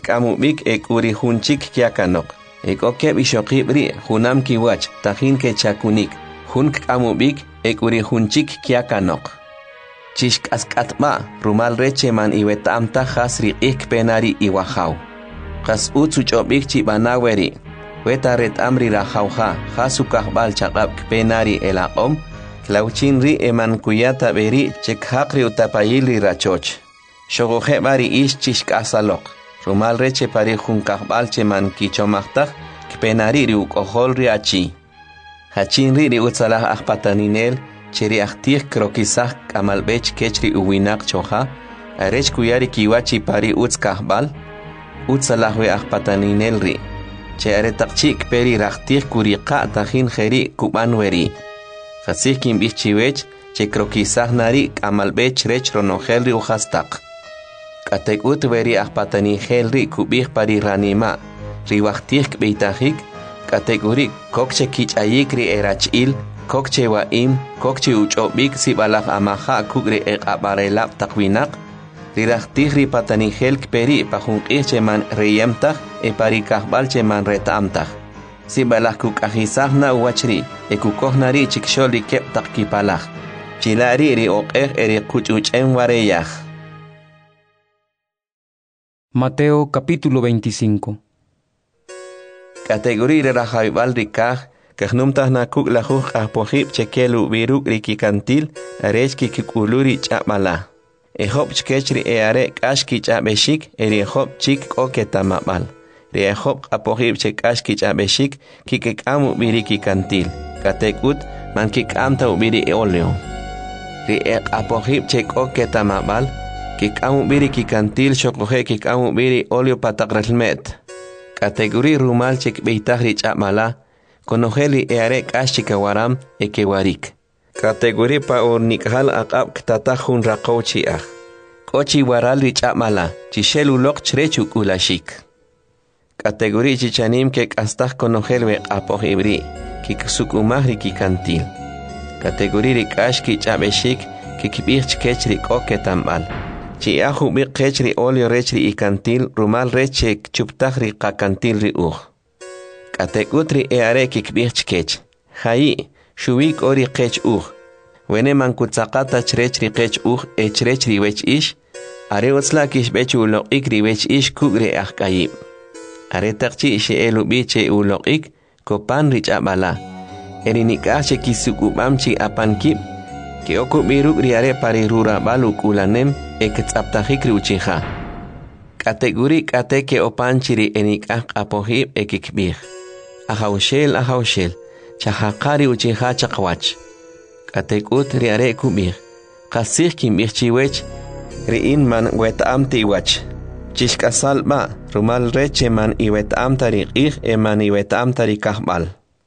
amubik ekuri hunchik kiakanok. Ekokeb ishokibri hunam kiwach tahin ke chakunik. Hunk amubik ekuri hunchik kiakanok. Chishk askatma rumal reche man iwetamta hasri ikpenari iwahaw. Kas utsuchobik chibanaweri. Wetaret amri rahauha hasukahbal chaqab kpenari elaqom. Klauchinri eman kuyata beri chekhakri utapayili rachoch. Shogoje bari ish chishk asalok. Rumal reche pari junkahbal cheman kichomachtak kpenari riukojol riachi. Hachinri riutsalah ahpataninel cheri ahtih krokisah kamalbech kechri uwinak choha. Arech kuyari kiwachi pari utskahbal. Utsalahwe ahpataninel ri. Che aretakchik peri rahtih kuriqa tahin kheri kubanweri. Khasih kim bichiwech che krokisah nari kamalbech rech ronogel ri uhastak. Katek utveri ahpatani helri kubih pari ranima. Riwahtih kbeitajik. Kategori kokche kichayik ri erachil. Kokche waim. Kokche uchobik sibalak amaha kugri abarelap takwinak. Rirahtih ri patani hel kperi pajunkih cheman reyemtaj e pari kahbal cheman retamtaj. Sibalak kukajisah na uwachri. Ekukohnari chiksholi kep takkipalaj. Chilari ri oqej eri kuchuchen wareyaj. Mateo capítulo 25. Categoría de rajaibal rikaj, kahnumtah nakuk lajuj ahpojib chekelu viruk rikikantil, arechki kikuluri chapmala. Ehop chkechri eare kashki chapeshik, erihop chik oketamabal. Rehop apojib chekashki chapeshik, kikekamu virikikantil. Katekut man kikamta ubiri eoleo. Riek apojib chek oketamabal, kikamu biri kikantil shokoje kikamu biri olio patakrelmet. Kategori rumal chek beitahri chapmala, konojeli eare kashchikawaram ekewarik. Kategori pa ornikhal akab ktatahun rakochiah. Kochi waralri chapmala, chishelu lok chrechuk ulashik. Kategori chichanim kek astah konojelwe apojibri, kiksuk umahri kikantil. Kategori rikashki chapeshik, kikibich kechri oketambal. Chiahu bi kechri olio rechri ikantil rumal reche chuptahri kakantil ri Katekutri eare kikbich kech. Hai, shuwik ori kech Wene mankutsakata chrechri kech echrechri wech ish. Are utslakish bechu ulok ri wech ish kugre ahkayib. Are takchi ishe elu biche ulok kopan rich abala. Erinikache kisukubamchi apankib. Que okubiruk riare pari rura baluk ulanem eketsaptajikri uchinja. Kategori kateke opanchiri enikah apohib ekikbir. Ahaushel, chahakari uchinja chakwach. Katekut riare kubir. Kasih kimbir chiwech, riin man wetamti wach. Chishkasal ba, rumal reche man iwetamtari eman iwetamtari kahbal.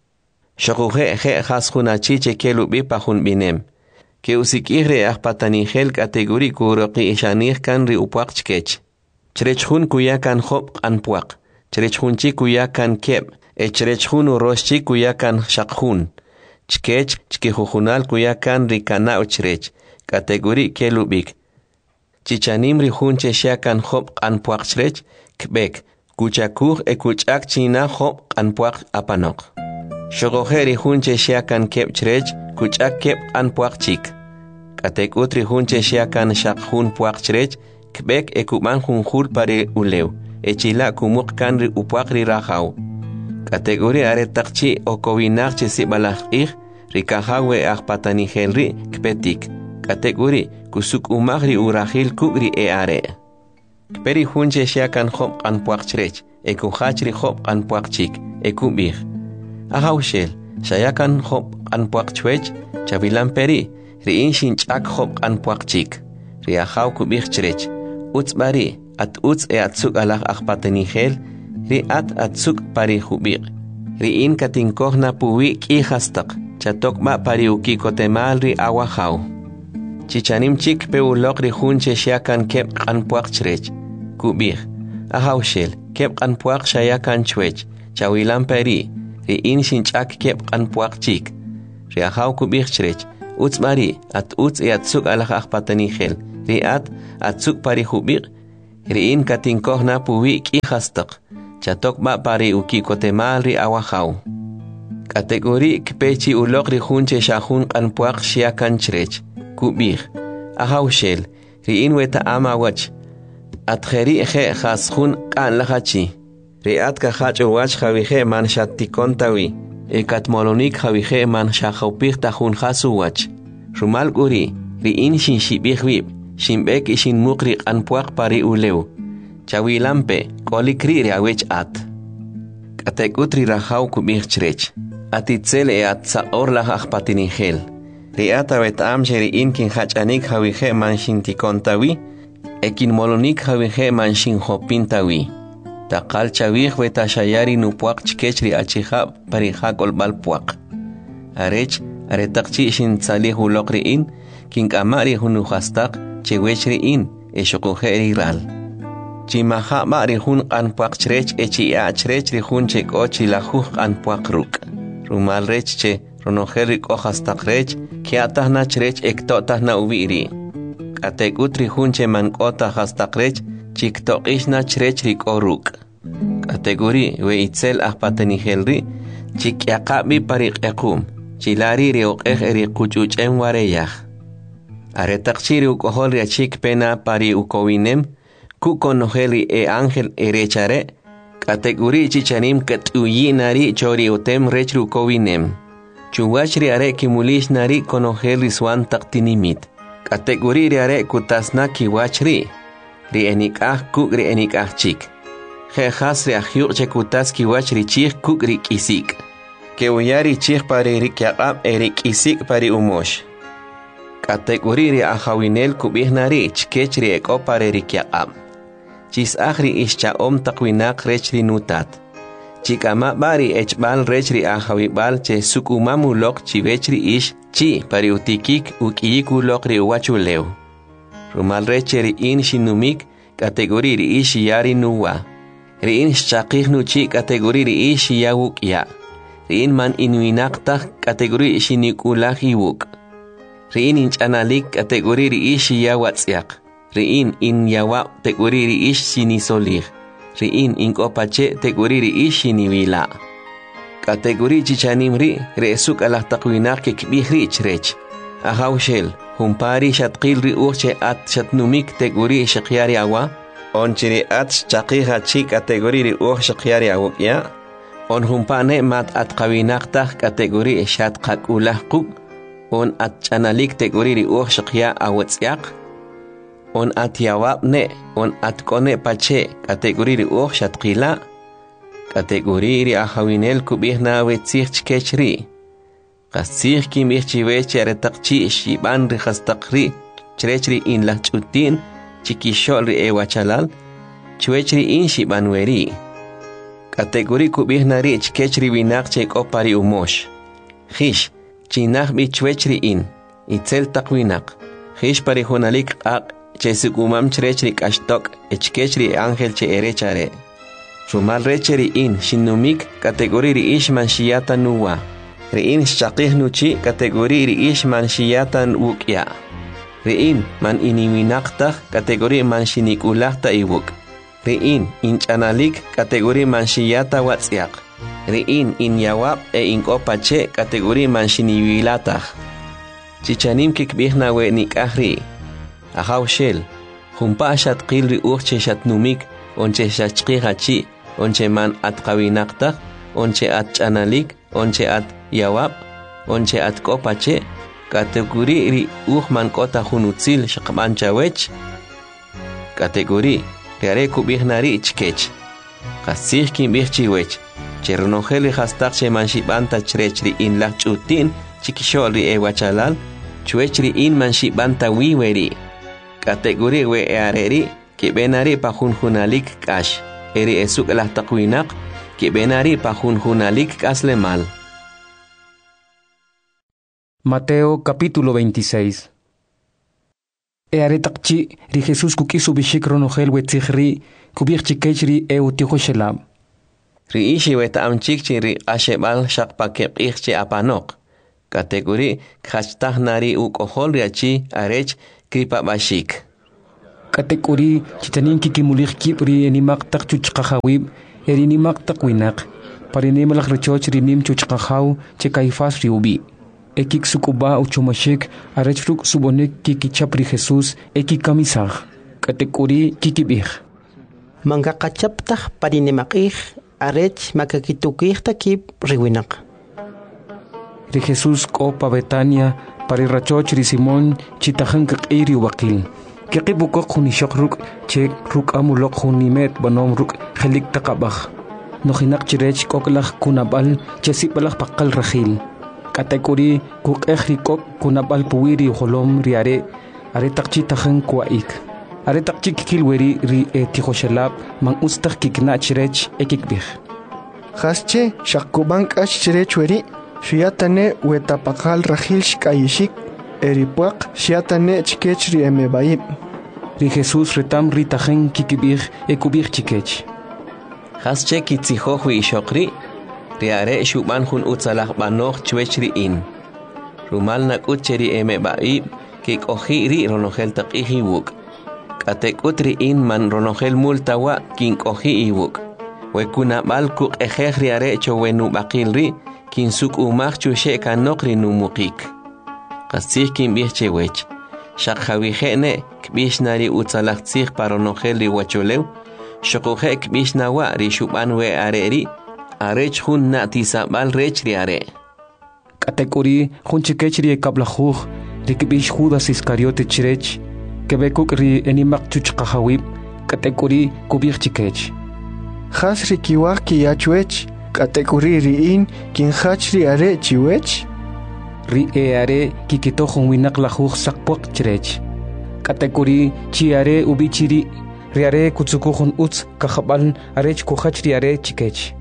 Shokuje he hashunachi chekelu bipahun binem. Que usikihre ahpatanihel kategori kuroqi ishanir kan ri upwaqchkech. Chrechhun kuyakan hop anpuaq. Chrechhunchi kuyakan keb. Chrechhun uroshchi kuyakan shakhun. Chkech chkihujunal kuyakan ri kana uchrech. Kategori kelubik. Chichanim ri hunche shakan hop anpuaqchrech. Kbek. Kuchakuj kuchak china hop anpuaq apanok. Shogojeri hunche shakan keb chrech. Kuchak kep anpuaqchik. Katekutri hunche shakan shakhun puaqchrech, kbek ekuman hunjur pare ulew, echila kumuk kanri upuaqri rajaw. Kategori are takchi okowinakche sibalajih, rikahawe ahpatanijelri kpetik. Kategori kusuk umagri urahil kugri eare. Kperi hunche shakan hop anpuaqchrech, ekuhachri hop anpuaqchik, ekubih. Ahaushel, shayakan hop anpuaqchwech, chavilan peri, riin shinchak hop anpuaqchik. Riahaw kubih chrech. Utzbari, at utz atsuk alah ahpatanihel, ri atsuk pari hubir. Riin katinkohna puwi kihastak, chatokma pari ukikotemal ri awahaw. Chichanim chik peulok ri hunche shakan kep anpuaqchrech. Kubih. Ahaushel, kep anpuaq shayakan chwech, chavilan peri, riin shinchak kep anpuaqchik. Riahaw kubih chrech. Utzbari, at utz atsuk alah ahpatanihel. Riat atsuk pari hubir, riin katinkohna puwi kihastak, chatok ba pari uki kotemal ri awahaw. Kategori kpechi ulok ri hunche shahun kanpuak shiakan chrech, kubir, ahaw shel, riin weta ama wach, atjeri je khashun kan lahachi, riat ka hach wach javije man shattikontawi, ekatmolonik javije man shahawpik tahun hasu wach, rumal guri, riin shin shibihwib, shimbek ishin mukri kanpuak pari uleu, chawilampe, kolikri riawech at. Katekutri rahaw kubir chrech. Atitzel atzaor la achpatinigel. Riata betam sheriin kin hachanik javije man shintikontawi, ekin molonik javije man shinhopintawi. Takal chavij beta shayari nupuak chkechri achihab parihakol balpuak. Arech, aretakchi shintzali hulokriin, kin kamari hunuhastak, chewechriin, eshokujeri ral. Chimaha mari hun anpuak chrech echi achrech rihun chek ochi la huj anpuak ruk. Rumal rechche, ronojerik ohastak rech, kiatahna chrech ektotahna ubiri. Katekutri hunche mankota hastak rech, chiktoqishna chrech rik oruk. Kategori we itzel ahpatenigelri, chikyakabi parik ekum, chilari rioqej erikuchuchen wareyah. Aretakchiri ukohol riachik pena pari ukowinem, kukonojeli ángel erechare, kategori chichanim katuyinari chori utem rechru kowinem. Chuwachri are kimulish nari konojeli swan taktinimit. Kategori are kutasna kiwachri. Ri enikah kuk ri enikah chik. Jejas ri ahyuk chekutas kiwachri chik kuk ri kisik. Keuyari chik pari ri kyaqab eri kisik pari umosh. Kategori ri ahawinel kubihnari chkechri eko pari ri kyaqab. Chis akhri ischa takwinak rechri nutat. Chikama bari echbal rechri ahawibal che sukumamu lok chivechri ish chi pari utikik ukiyiku lok ri uwachuleu. Rumal rechri in shinumik kategori ri ish yari nuwa. Ri in shchakih nuchi kategori ri ish yawuk ya. Ri in man inuinaktak kategori shinikulak iwuk. Ri in inchanalik kategori ri ish yawatsyak. Riin in yawa teguriri ish sinisolir. Riin in kopache teguriri ish sinivila. Kategori chichanimri resuk alah takwinak kikbihri chrech. Ahawshel, humpari shatqil ri urche at shatnumik teguri shakyari awa. Onchiri at chakiha chi kategori ri ur shakyari awukya. On humpane mat at kawinakta kategori shatkakulah kuk. On at chanalik teguri ri ur shakya awatsyak. On at yawab ne, on at kone pache, kategori ri shatqila. Kategori ri ahawinel kubihna wetzich chkechri. Kasich kim ichchiwechi aretakchi shiban ri hastakri, chrechri in la chutin, chikishol ri ewachalal, chwechri in shiban weri. Kategori kubihna ri chkechri winak chek opari umosh. Hish, chinach bi chwechri in, itzel takwinak. Hish pari hunalik ak, che sukumam chrechri kashtok echkechri ángel che erechare. Rumal recheri in shinumik kategori ri ishman shiyata nuwa. Ri in shakih nuchi kategori ri ishman shiyata wukya. Ri in man iniwinakta kategori man shinikulakta iwuk. Ri in inchanalik kategori man shiyata watsyak. Ri in yawab e inkopache kategori man shiniwilatah. Chichanim kikbihna we nikahri. Ahawshel, humpa shatqil ri urche shatnumik, onche shachqihachi, onche man at kawinakta, onche at chanalik, onche at yawab, onche at kopache, kategori ri man kota hunutzil shakmanchawech, kategori riare kubihnari chkech, kasih kim bihchiwech, chernoheli hastak che man shibanta chrechri in la chutin, chikishol ri ewachalal, chwechri in man shibanta wiweri. Kategori we eareri ki benari pa hunhunalik kash. Eri esuk lah takwinak ki benari pa hunhunalik kaslemal. Mateo capítulo 26. Earetakchi ri Jesús kukisu bishik ronojel wetzihri kubik chikechri eutijo shelab. Ri ishi weta amchikchi ri ashebal shakpakep ichchi apanok. Kategori khachtah nari ukohol riachi arech kripa bashik. Katekuri chitanin kikimulik kipri enimak tak chuchqahawib erinimak tak winak. Parinimalak rechoch rinim chuchqahaw che Caifás riubi. Ekik sukuba uchumashik arechfruk subonek kikichapri Jesús ekikamisaj. Katekuri kikibij. Mangakachaptaj parinimakij arech makakitukij takib riwinak. Ri Jesús kopa Betania parirachoch ri Simón chitajan kakiri wakil. Kikibukok hunishok ruk che ruk amulok hunimet banom ruk helik takabaj. Nohinak chirech koklaj kunabal che sipalaj pakal rajil. Katekuri kuk ejrikok kunabal puwiri holom riare aretak chitajan kuaik. Aretak chikilweri ri etihoshelab man ustak kikna chirech ekikbij. Hasche shakubank ash chirech weri shiatane wetapakal rajil shkayishik eripuak shiatane chikech ri emebaib. Ri Jesús retam ritajen kikibij ekubij chikech. Hasche kitzijohwi ishokri, riare shuban hun utzalaj banoch chwechri in. Rumal nakutcheri emebaib kik ojiri ronogel takiji wuk. Katek utri in man ronogel multawa kin oji iwuk. Wekuna balkuk ejejri are chowenu bakilri kin suk umach chushe kanokri numukik. Kasih kin bihche wech. Shakhavijene kbishnari utzalajtzig paronogel ri wacholew. Shokoje kbishnawa ri shubanwe areri. Arech hun natisabal rech ri are. Katekuri hun chikechri ekablajuj ri kbish Judas Iscariote chirech. Kebekuk ri enimak chuchqahawib katekuri kubij chikech. Has ri kiwak kiyachwech katekuri ri in kin hach ri are chiwech. Ri are kikitojon winak lajuj sakpok chirech. Katekuri chi are ubichiri ri are kutsukujon utz kahabal arech kuhach ri are chikech.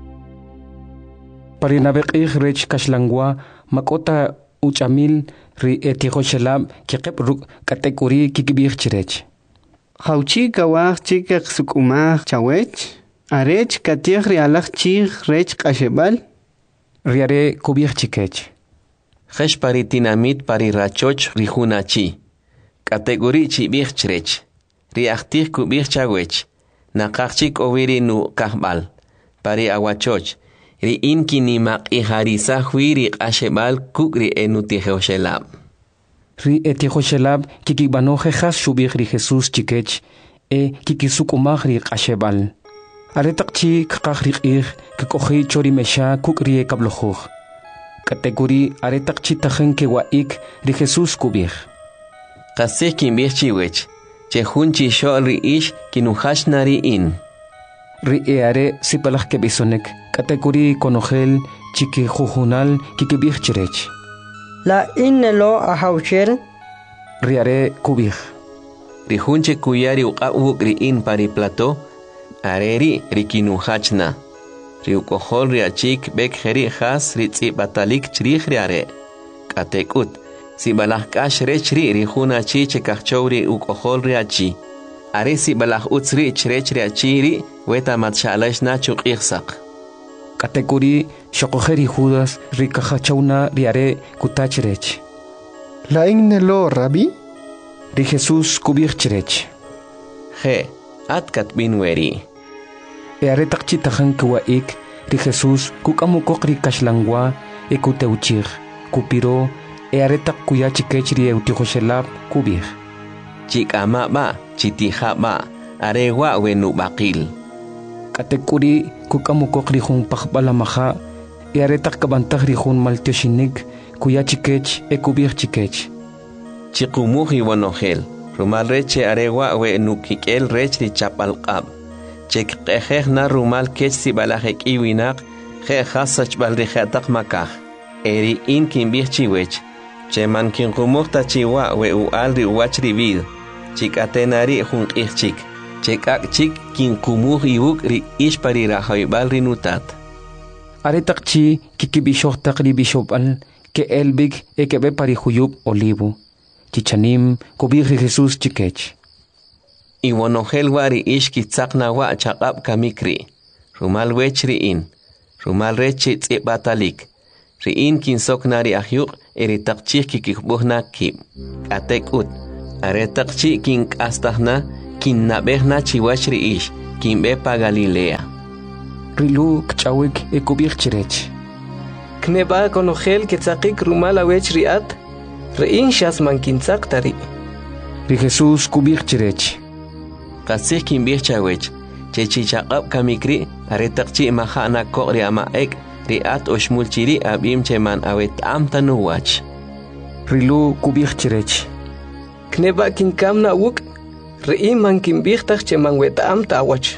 Parinabekij rech kashlangwa makota uchamil ri etihoshelab kikep ruk katekuri kikibij chirech. Hauchi kawaj chikak sukumaj chawech arech katiej ri alaj chij rech kashebal. Ri are kubij chikech. Jesh pari tinamit pari rachoch ri hunachi. Kategori chibij chirech. Ri achtij kubij chawech. Nakachik oviri nu kahbal. Pari awachoch. Ri in kinimak iharisa huiri ashebal kukri enutihoshelab. Ri etihoshelab kikibanoje has shubij ri Jesús chikech kikisukumaj ri ashebal. Aretak chi kakaj ri ij kikoji chorimesha kukri ekablojuj. Kategori aretak chi tajen kewaik ri Jesús kubij. Kasih kinbij chiwech. Chehun chishol ri ish kinuhashnari in. Ri are sipalaj kebisonek. Kategori konogel chiki jujunal kikibij chirech. La innelo ahaucher. Riare kubij. Rihunche kuyari uqawuk ri in pari plato. Areri rikinuhachna. Riukohol riachik bek jeri has ritzibatalik chirij riare. Katekut. Sibalaj kash rech ri rihuna chi chekachowri ukohol riachi. Are sibalaj utzri chrech riachiri weta matshalash na chukihsak. Katekuri shokojeri Judas rikajachawna riare kutachrech. La innelo rabi? Ri Jesús kubij chirech. Je, atkat binweri. Eare takchi tajan kuwaik ri Jesús kukamukok ri kashlangwa ekuteuchir kupiro eare tak kuyachikech ri eutihoshelab kubij. Chikama ba, chitija ba, arewa wenu bakil. Katekuri kukamukok ri jun pakbalamaja eare tak kabantaj ri jun maltioshinik kuyachikech ekubij chikech. Chikumuji wanogel, rumal reche arewa wenu kikel rech ri chapalqab. Chek ejej na rumal kech si balajek iwinak, je hasach balrijatak makaj. Eri in kinbij chiwech. Cheman kinkumukta chiwa we ualri uachri vid. Chik atenari jun chik. Chek ak chik kinkumuj iwuk ri ishpari rajoybal rinutat. Aretak chi kikibishoktak ri bishopal ke elbig ekebe pari huyub olivo. Chichanim kubij ri Jesús chikech. Iwanogel wari ishkitzakna wa chaqab kamikri. Rumal wechri in. Rumal rechi tzibbatalik. Ri in kinsoknari ahyuk eritakchik kikikbuhna kib. Atek ut. Aretaqchi kin astahna kin nabehna chiwachri ish kin bepa Galilea. Rilu kchawik ekubir chirech. Kneba konogel ketzakik rumal awech riat. Rein shas mankintzak tari. Ri Jesús kubir chirech. Qatsih kin bih chawech. Chechichaqab kamikri aretaqchi mahana koqri amaek riat oshmulchiri abim cheman awet amtanuwach. Rilu kubir chirech. Kneba kinkamna wuk. Rein mankinbihtak cheman wet amtawach.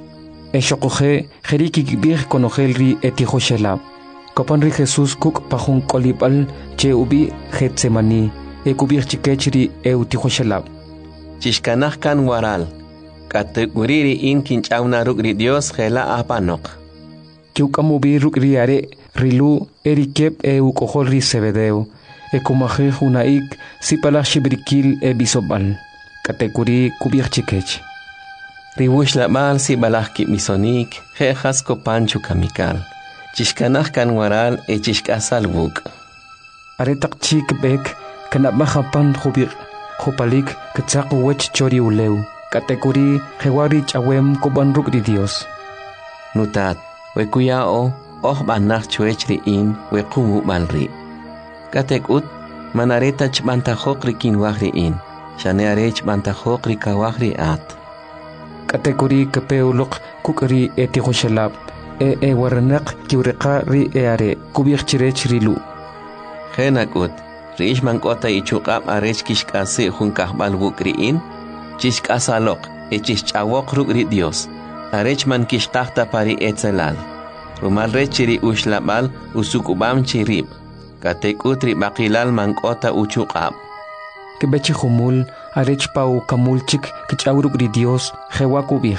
Eshokoje jeriki kibir konogel ri etihoshelab. Kapan ri Jesús kuk pahun kolipal che ubi Getsemani ekubir chikechri eutihoshelab. Chishkanaj kan waral. Kateguriri in kinchawna rukri Dios gela apanok. Kiukamubi rukri are rilu erikep eukohol ri Zebedeo. Ekumaje hunaik sipala shibrikil ebisobal. Kateguri kubir chikech. Riwush la mal si balahki misonik, jejasko panchu kamikal. Chishkanaj kan waral e chishkasal wuk. Aretak chik bek, kanabmahapan hubir, hupalik, katsaku wech chori uleu. Kategori hewari chawem koban rukri Dios. Nutat, wekuyao, banach chuechri in, wekumu balri. Katekut, manareta chbantajokri kinwahri in, shanearech bantajokri kawahri at. Kategori kepeulok kukri etihoshelab. Waranak kiureka ri eare kubir chirech rilu. Genakut, Rishman kota ichukab arech kishkase junkahbal wukriin, chishkasalok, chichawok rukri Dios, arechman kishtahta pari etzelal. Rumal rechiri ushlabal usukubam chirib, katekutri bakilal mankota uchukab. Kebechi humul arech pau kamulchik kichawrukri Dios, hewakubih.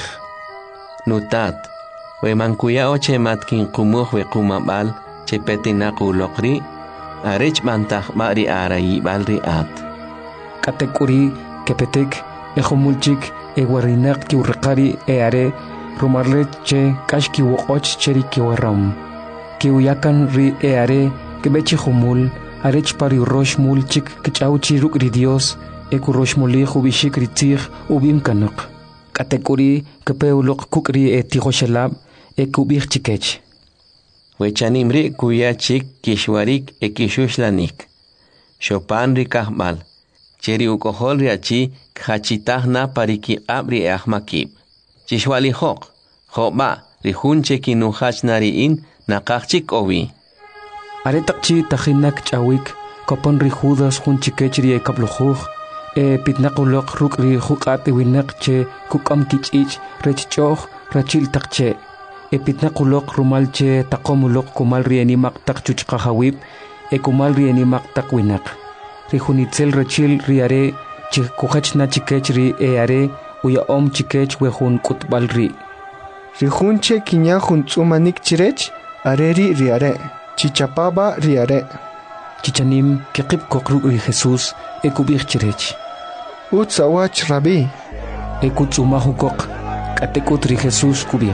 Nutat. We mankuyao che matkin kumuh we kumabal che petinaku lokri arech mantah mari arayi balri at. Katekuri kepetek ejomulchik warinak ki urqari are rumarle che kashki woch cheri ki waram. Ki uyakan ri are kebechi humul arech pari rosh mulchik kichauchi rukri Dios ekurosh muli hubishik ritzig ubim kanuk. Katekuri kepeulok kukri etihoshelab ekubir chikech. Wechanimri kuyachik kishwarik ekishuslanik. Chopan rikahbal. Cheri ukohol riachi khachitahna pariki abri ahmakib. Chishwali hok. Hoba rihunche kinuhachnari in nakachik owi. Aretakchi tahinak chawik kopon rihudas hunchikechri ekabluhuj. Pitnakulok rukri hukat winak che kukam kichich rechchoh rachil takche. Pitnakulok rumalche takomulok kumal rienimak tak chuchkahawib kumal rienimak tak winak. Rihunitzel rachil riare chikuhachna chikech ri eare uya om chikech wehun kutbal ri. Rihunche kinya huntzumanik chirech areri riare chichapaba riare. Chichanim kekip kokruk ri Jesús ekubir chirech. Utsawach rabi. Ekutzumahukok katekut ri Jesús kubir.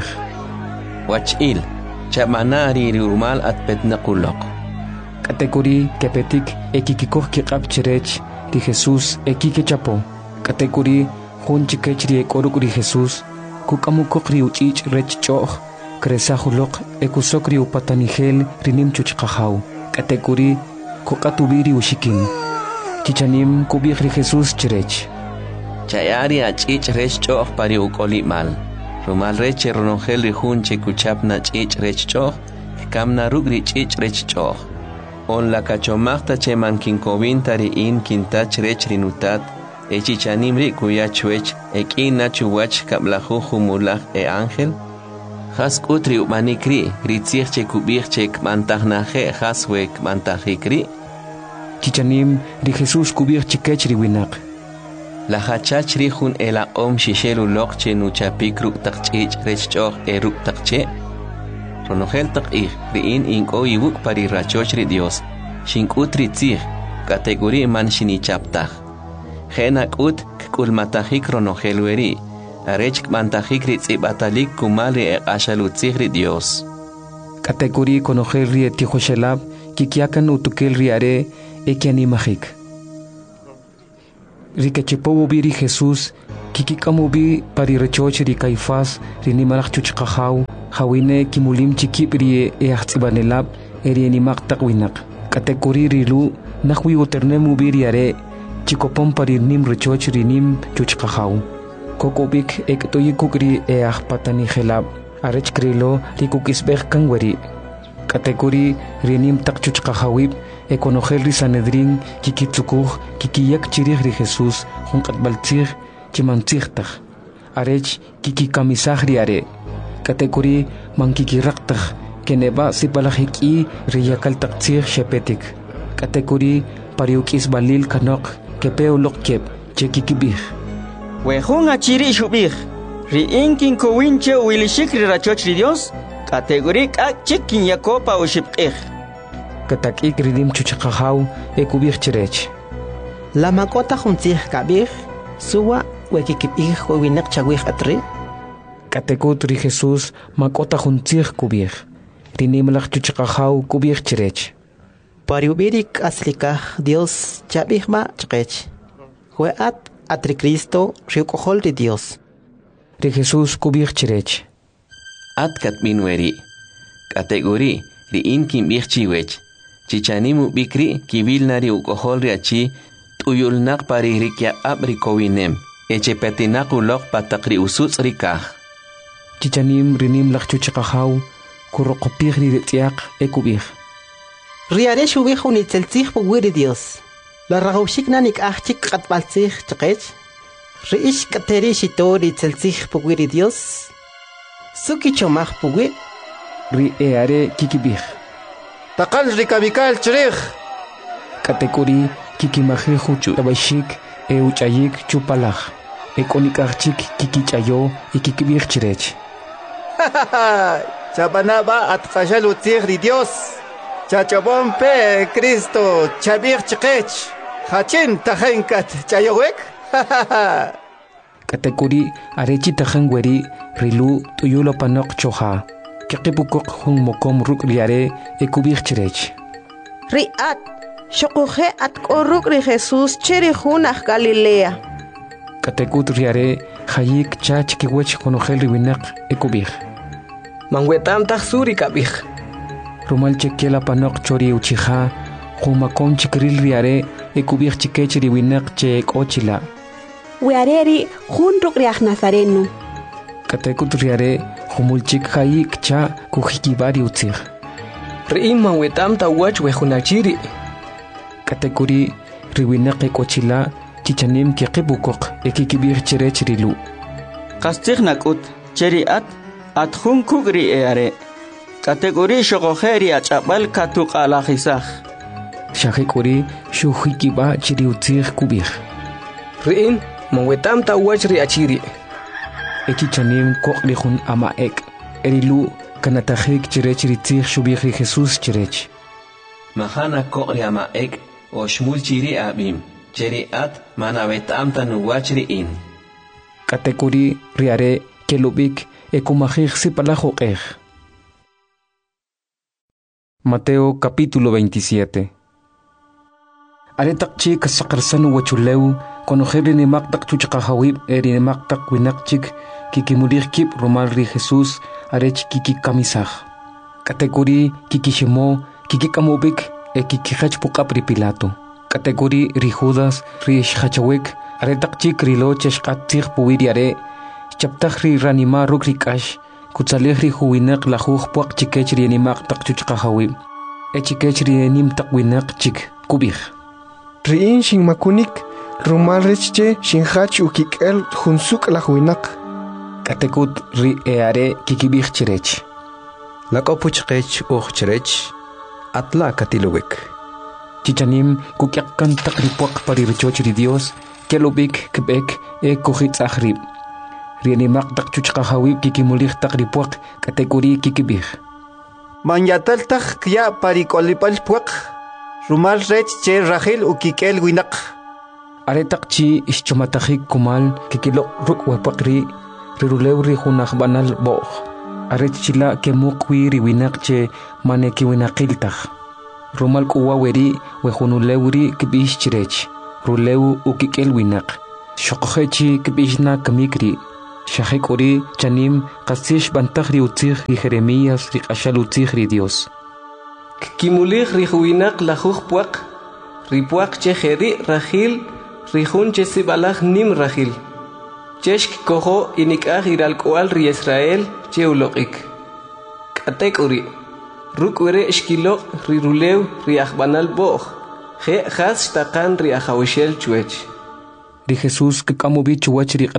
Wachil, chamanari rumal at petnakulok. Kategori kepetik ekikikoh kikap chirech ri Jesús ekikechapo. Kategori hun chikech ri ekoruk ri Jesús kukamukok ri uchich rechchoh kresahulok ekusok ri upatanigel rinim chuchkahaw. Kategori kokatubiri ushikin. Chichanim kubir ri Jesús chirech. Chayari achich rechchoh pari ukolimal. Rumal reche ronongel rihunche kuchapna chich rechchoh, kamna rugri chich rechchoh. On la cachomachta che mankinkobintari in kintach rech rinutat, chichanimri kuyachwech, ekina chuwach kablahu humulach ángel. Has kutri umanikri, ritzirche kubirche kmantahnaje haswek mantahikri. Chichanim ri Jesús kubir chikech riwinak. La hachach rihun ela om shishelu lokche nuchapik ruk takchich rechchoh ruk takche. Ronogel takich riin inko yibuk pari rachoch ri Dios. Shinkutri tzich kategori man shinichaptach. Genak ut kulmatahik ronogel weri. Arech kmantahik ri tzibatalik kumali ashalutzich ri Dios. Kategori konogel ri etihoshelab kikiakan utukel ri are ekianimahik. Ricachepobo biri Jesús, kikikamubi pari rechochri Caifás, rinimalach chuchqahaw, hawine kimulim chikipri eachtsibanelab, erienimak takwinak. Katekuri rilu, nahwi uternemu biri are, chikopom pari nim rechochri nim chuchqahaw. Kokobik ektoyikukri patani helab, arech krilo rikukisbeh kangwari. Katekuri rinim tak chuchqahawib, ekonogel ri Sanedrin, kikitsukuj, kikiyak chirih ri Jesús, junkatbaltzig, chimantzigtaj. Arech kikikamisaj ri are. Katekuri mankikiraktaj, keneba sipalajiki riyakaltaktzig shepetik. Katekuri pariukis balil kanok, kepeolok kep, chekikibij. Wejun achiri shubij, ri inkin kowinche uilishik ri rachoch ri Dios, kategorik ak chikin yakopa ushipqij. Katakik ridim chuchqahaw ekubij chirech. La makota juntzig kabij, suwa wekikipij winek chawij atri. Katekut ri Jesús makota juntzig kubij. Rinimlach chuchqahaw kubij chirech. Pariubirik aslikaj Dios chabij ma chqech. Hueat atri Cristo riukohol ri Dios. Ri Jesús kubij chirech. Atkat minweri. Kategori ri inkin bichchiwech. Chichanimu bikri kibilnari ukohol riachi tuyulnak pari rikia abri kowinem. Echepetinaku lok patakri usuts rikah. Chichanim rinim lach chuchqahaw kurokopij ri retiak ekubij. Riare shubij unitzeltzig puwiri Dios. La ragaushik nanik achik katbaltzig chqech. Riish kateri shitori tzeltzig puwiri Dios. Suki chomaj puwir. Ri eare kikibij. Takal rikabikal chirij. Katekuri kikimajeju tabashik uchayik chupalaj. Ekonikachik kikichayo y kikibij chirech. Chabanaba atkashal utzig ri Dios. Chachabompe Cristo chabij chqech. Hachin tajenkat chayowek. Katekuri arechi tajangweri rilu tuyulo panok choha. Kikipukok hung mokom ruk riare ekubij chirech. Riat, shokuje at koruk ri Jesús chirihunaj Galilea. Katekut riare hayik chach kiwech konogel riwinak ekubij. Manguetam tajsuri kabij. Rumal chekiela panok chori uchija, humakom chikril riare ekubij chikech riwinak che ekochila. Weareri junruk riaj Nazareno. Katekut riare humulchik hayik cha kujikibari utzig. Riim manguetam tawach wejunachiri. Katekuri riwinak ekochila chichanim kikibukok ekikibij chirech rilu. Kastig nakut cheriat atjun kugri eare. Kategori shogojeri achapal katuk alajisaj. Shahikuri shuhikiba chiri utzig kubij. Riim manguetam tawach riachiri. Echichanim koklihun ama ek. Erilu kanatajik chirech ritzig shubij ri Jesús chirech. Mahana kokri ama ek o shmul chiri abim. Cheri at manabetam tanuwachri in. Katekuri riare kelubik ekumajig sipalajok ej. Mateo capítulo 27. Aretakchi kasakarsan wachuleu konojeri ni maktak chuchqahawib eri maktak winakchik kikimulig kip romal ri Jesús arech kikikamisaj. Kategori kikishimo kikikamubik kikihach pukap ri Pilato. Kategori ri Judas ri shachawek aretakchi krilo cheshqatzig puwiri are chaptaj ri ranima ruk ri kash kutsalej ri huwinak lajuj puak chikech ri animak tak chuchqahawib. Echikech ri enim tak winak chik kubij. Riin shin makunik rumal richche shin hach ukikel junsuk la huinak. Katekut ri eare kikibij chirech. Lakopuchkech chirech atla katilubik. Chichanim kukyakan tak ri puak pari richoch ri Dios kelubik kebek kuhit ahrib. Ri animak tak chuchqahawib kikimulig tak ri puak kategori kikibij. Manyatal tak kya parikolipal puak. Rumal rech che Rahel ukikel winak. Aretak chi ischumatajik kumal kikilo ruk wapakri rirulew ri hunaj banal boh. Arech chila kemukwi ri winak che maneki winakiltaj. Rumal kuwa weri wehunulewri kibish chirech. ruleu ukikel winak shoqhechi kibishna kamikri shahikuri chanim qasish bantakhri utzig ri Jeremías ri qashal utzig ri Dios kimulig ri huinak la puaq ri puaq che kheri rahil ri hun che sibalag nim rahil cheshk koho inikah iral kwal ri Israel che uloqik katekuri rukwere eshkilo ri ruleu ri akhbanal boj je khas taqan ri ahawishel chuech ri Jesús que kamubi chuach ri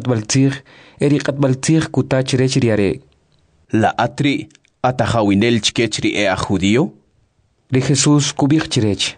qatbaltzig kutach rech riare la atri atajawinel chkech ri judío ri Jesús kubich chirech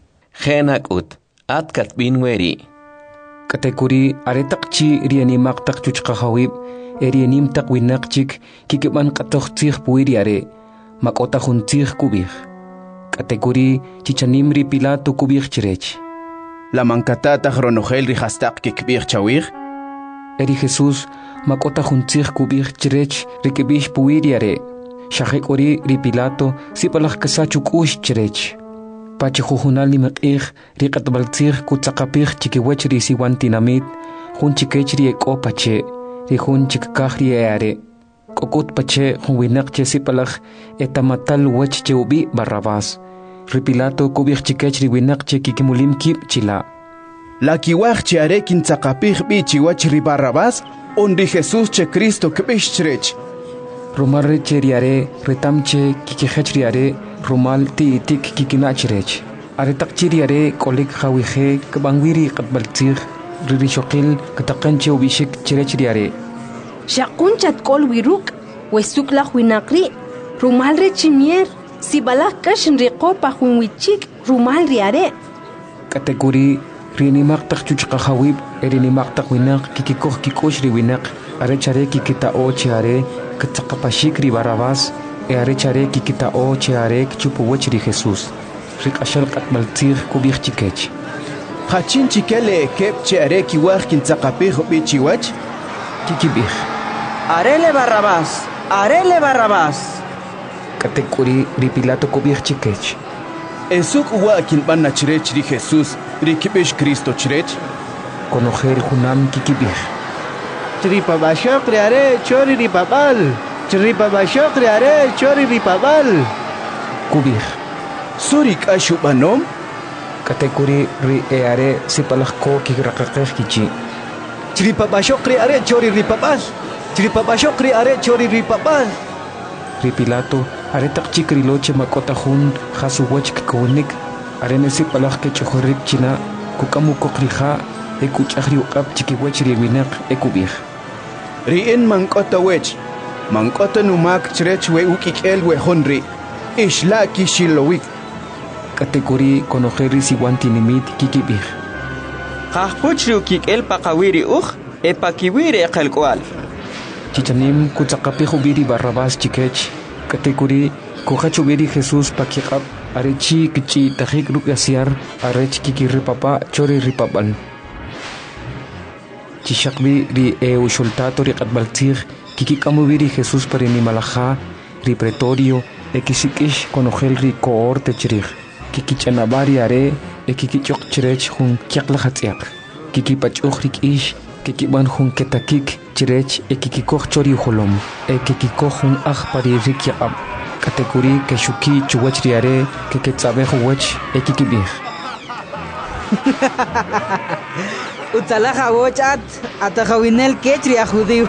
Genakut atkat binweri katekuri aretaqchi ri animaq taq chuchqahawib eri anim taq winaqchik kikiban qatoqtzig puiriare makota juntzig kubich katekuri chichanim ri Pilato kubich chirech la mankatata ronogel ri hastaq kikbich chawig eri Jesús makota juntzig kubich chirech ri kibish puiriare shahekuri ri Pilato sipalaj kasachuk ush chirech pachi jujunal ni maqih ri qatbaltzig kutzaqapih chikiwech ri siwantinamit jun chikech ri ekopache ri jun chikkaj ri are kokut pache jun winaq che sipalaj etamatal wech che ubi Barrabás ri Pilato kubich chikech ri winaq che kikimulim kib chila la kiwaj che are kintzaqapih bi chiwach ri Barrabás on ri Jesús che Cristo kbish chirech rumal che riare retamche kikijech riare rumal ti tik kikinachirech are taqchiriare kolik khawije kabangwiri qatbaltzig ri shoqil kataqanche ubishik chirech riare shaqunchat kol wiruk wesuk la winaqri rumal re chimier sibalak kashin riqopa hunwichik rumal riare kategori rinimaq taqchuchqa khawib erinimaq taqwinaq kikikoh kikosh ri winaq are chare kikita o chare katzaqapashik ri Barrabás are chare kikita o chare chupuwech ri Jesús riqashal qatbaltzig kubich chikech hachin chikele kep chare kiwaj kintzaqapih bi chiwach kikibih arele Barrabás katekuri ri Pilato kubich chikech esuk wa kinbanna chirech ri Jesús ri kibish Cristo chirech konojel junam kikibih Tripabashok riare chori ripabal. Tripabashok riare chori ripabal. Kubih. Surik ashubanom. Katekuri ri eare sipalakko kirakakeh kichi. Tripabashok riare chori ripabal. Tripabashok riare chori ripabal. Ri Pilato are takchik riloche makota hun khasuwach kikonik are nesipalak ke chohorik china kukamu kokrija ekuchahri uqab chikiwech ri winaq ekubih riin mankota wech mankota numak chrech we ukikel we honri ishla kishilowik kategori konojeri siwantinimit kikibih qahpuchri ukikel paqawiri epakiwiri eqalkwal chichanim kutzaqapih ubiri Barrabás chikech kategori kuhachubiri Jesús pakiqab arechi kichi tajik ruqyasiar arech kikiri papa chori ripapal chishakbi ri ushultato ri qatbaltzig kikikamubiri Jesús parini malaja ri pretorio ekisikish konojel ri cohorte chirij kikichanabari are ekikichoq chirech jun kiaqlahatsiaq kikipach'uq rikish kikiban jun ketakik chirech ekikikoq chori holom ekikikoq jun ajpari rikyaqab kategori keshuki chuwach ri are kiketsabej wach ekikibij Utalaja wochat atajawinel kechri a judío.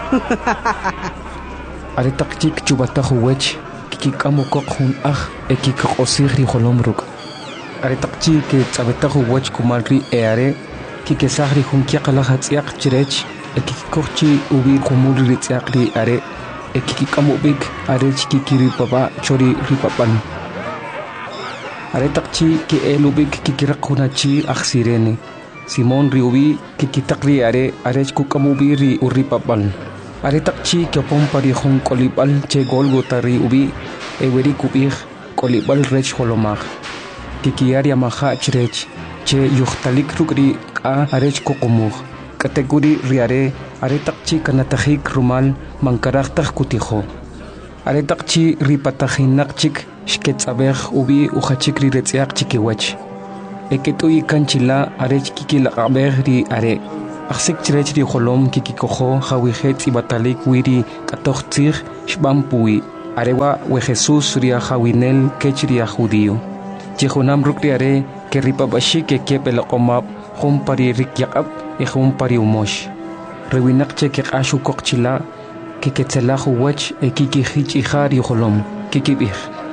Are takchik chubatajo wech kikikamo kokhun ekikosir ri holomruk. Are takchi ke tsabetajo wech kumalri eare kikesahri hun kiaqalaha tsiaq chirech ekikokchi ubi kumulri tsiaqri are ekikamo big are chikiri papa chori ri papan. Are takchi ke elubik kikirakunachi aksirene. Simon riubi kikitakri are kukamubi ri urripapal. Are takchi kyopon pari hon kolibal che Golgota riubi eweri kubih kolibal rech holomag. Kikiaria maha chrech che yuhtalik rukri a arech kokomug. Kategori riare are takchi kanatajik rumal mankaraktak kutijo. Are takchi ripatahinakchik shketsabeh ubi uchachik ri retziak chikiwach. Eketui kanchila arech kiki laqaberi are. Aksik chirech ri holom kiki koho hawihet ibatalik wiri katochtir shbampui. Arewa we Jesús ria hawinel kechria judío. Jehunam rukri are que ripabashi que kepel omap hum pari rikyakab e hum pari umosh. Rewinakche que ashu kokchila que ketzelahu wach e kiki hich ihari holom kiki bir.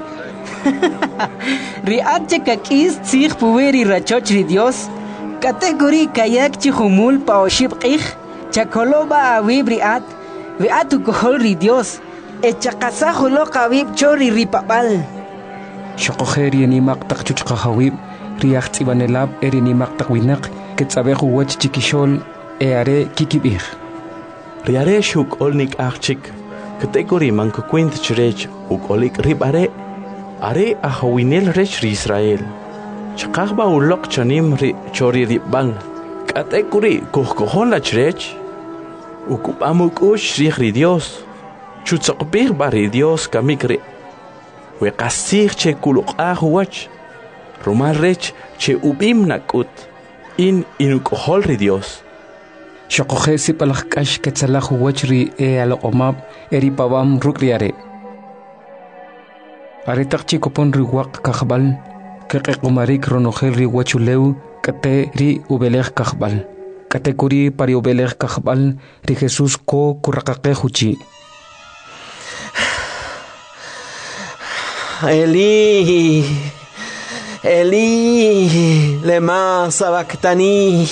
Riatche kakis tzich puweri rachochri Dios kategori kayak chihumul paoshib qih chakoloba awib riat viatu kohol ri Dios echakasa holo kawib chori ripapal Shokojeri ni maktak chuchkahawib riach tsibanelab eri ni maktak winak ketzabehu wach chikishol e are kikibir. Riare shuk olnik achik kategori mankukwint chirech ukolik ribare are ahawinel rech ri Israel. Chakahba ulok chanim ri chori ribang. Kategori kohkohon la chirech ukupamuk ush ri Dios. Chutzakbir bari Dios kamikri. We kasir che kuluk ahuach. Rumal rech che ubim nakut. Inukohol ri Dios. Shokojesi palakash ketzalahu wachri e alomab eri pabam rukriare. Aretak chikopon riwak kahbal, kekomarik ronogel riwachuleu, kate ri ubelech kahbal. Kategori pari ubelech kahbal, ri Jesús ko kurakake huchi. Eli, Eli, lema sabactani.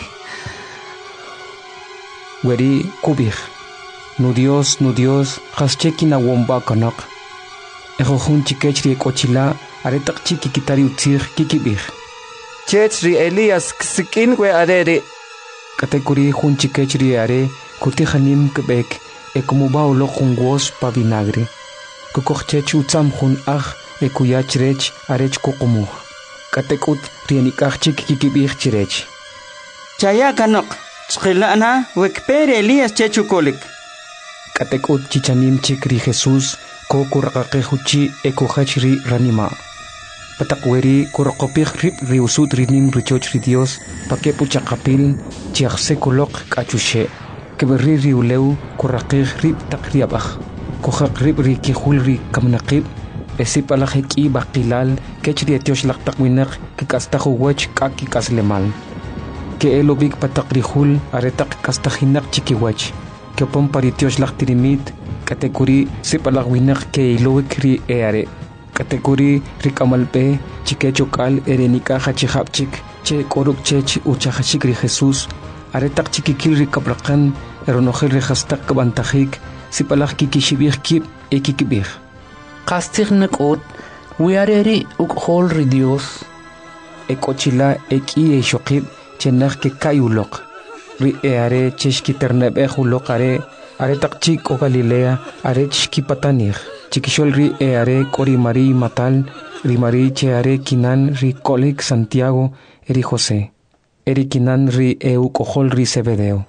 Weri kubir, nu Dios, haschekina womba kanak. Ejohun chikechri kochila, aretak chiki kitari utzir kikibir. Chechri Elias ksikin we arere. Kategori hun chikechri are, kutihanim kebek, ekumuba ulok ungos pa vinagre. Kukochech utzam hun ekuyachrech arech kokumuh. Katekut rienikach chik kikibir chirech. Chaya kanok, chkilana wekpere Elias chechukolik. Katekut chichanim chikri Jesús, ko kurakake ekuhachri ranima. Patakweri kurakopik rip riusut rinim richoch ri Dios, pakepu chakapil, chiakse kulok kachushe. Keberi riuleu kurakik rip takriabach. Kohak rip ri kihul ri kamnakib, esipalahek i bakilal, kechri etiosh laktakwinak, kikastahu wach kaki kaslemal. Ke elobik patakrihul, aretak kastahinak chikiwach. Que pon paritios lactirimit, categorí sipalagwinak ke iloik ri eare. Categorí rikamalpe, chiquechokal erenika hachihapchik, che koruk chech uchahachik ri Jesús, aretak chikikil rikabrakan, eronojel rehastak kabantajik, sipalag kikishibir kip ekikibir. Kastig nekot, wiareri ukhol ri Dios. Ekochila eki e shokib, chenak ke kayulok. Ri eare cheshki ternebe hulokare are takchik o Galilea are chki patanir chikishol ri eare kori Mari matal ri Mari cheare kinan ri kolik Santiago eri José eri kinan ri eu kohol ri Zebedeo